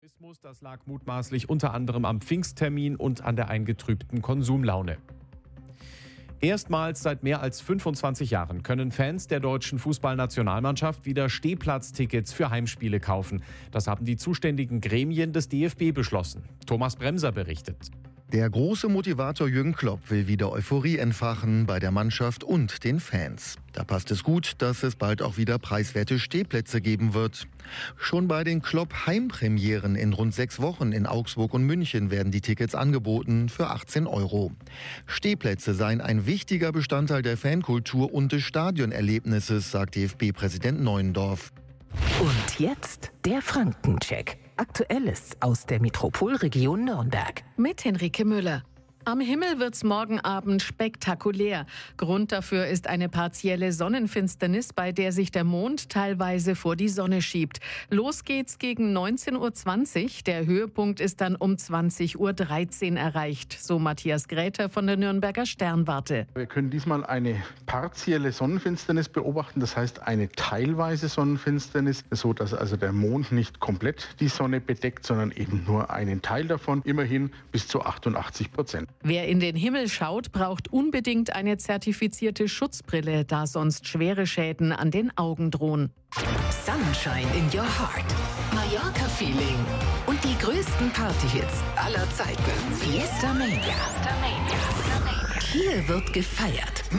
Das lag mutmaßlich unter anderem am Pfingsttermin und an der eingetrübten Konsumlaune. Erstmals seit mehr als 25 Jahren können Fans der deutschen Fußballnationalmannschaft wieder Stehplatztickets für Heimspiele kaufen. Das haben die zuständigen Gremien des DFB beschlossen. Thomas Bremser berichtet. Der große Motivator Jürgen Klopp will wieder Euphorie entfachen bei der Mannschaft und den Fans. Da passt es gut, dass es bald auch wieder preiswerte Stehplätze geben wird. Schon bei den Klopp-Heimpremieren in rund 6 Wochen in Augsburg und München werden die Tickets angeboten für 18 €. Stehplätze seien ein wichtiger Bestandteil der Fankultur und des Stadionerlebnisses, sagt DFB-Präsident Neuendorf. Und jetzt der Frankencheck. Aktuelles aus der Metropolregion Nürnberg. Mit Henrike Müller. Am Himmel wird's morgen Abend spektakulär. Grund dafür ist eine partielle Sonnenfinsternis, bei der sich der Mond teilweise vor die Sonne schiebt. Los geht's gegen 19:20 Uhr. Der Höhepunkt ist dann um 20:13 Uhr erreicht, so Matthias Gräter von der Nürnberger Sternwarte. Wir können diesmal eine partielle Sonnenfinsternis beobachten, das heißt eine teilweise Sonnenfinsternis, so dass also der Mond nicht komplett die Sonne bedeckt, sondern eben nur einen Teil davon, immerhin bis zu 88%. Wer in den Himmel schaut, braucht unbedingt eine zertifizierte Schutzbrille, da sonst schwere Schäden an den Augen drohen. Sunshine in your heart. Mallorca Feeling. Und die größten Partyhits aller Zeiten. Fiesta Mania. Hier wird gefeiert.